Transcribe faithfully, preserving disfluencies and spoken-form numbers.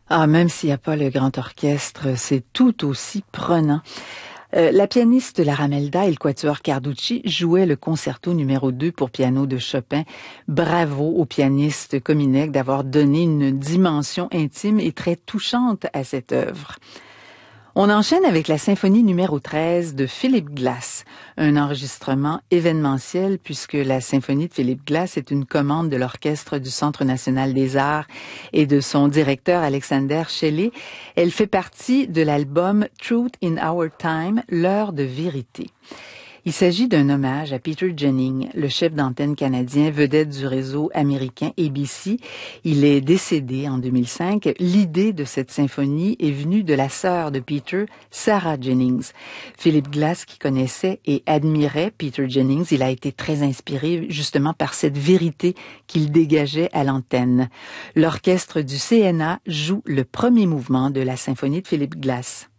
Ah, même s'il n'y a pas le grand orchestre, c'est tout aussi prenant. Euh, la pianiste Lara Melda et le quatuor Carducci jouaient le concerto numéro deux pour piano de Chopin. Bravo au pianiste Kominek d'avoir donné une dimension intime et très touchante à cette œuvre. On enchaîne avec la symphonie numéro treize de Philip Glass, un enregistrement événementiel puisque la symphonie de Philip Glass est une commande de l'Orchestre du Centre national des arts et de son directeur Alexander Shelley. Elle fait partie de l'album Truth in Our Time, l'heure de vérité. Il s'agit d'un hommage à Peter Jennings, le chef d'antenne canadien, vedette du réseau américain A B C. Il est décédé en deux mille cinq. L'idée de cette symphonie est venue de la sœur de Peter, Sarah Jennings. Philip Glass, qui connaissait et admirait Peter Jennings, il a été très inspiré justement par cette vérité qu'il dégageait à l'antenne. L'orchestre du C N A joue le premier mouvement de la symphonie de Philip Glass.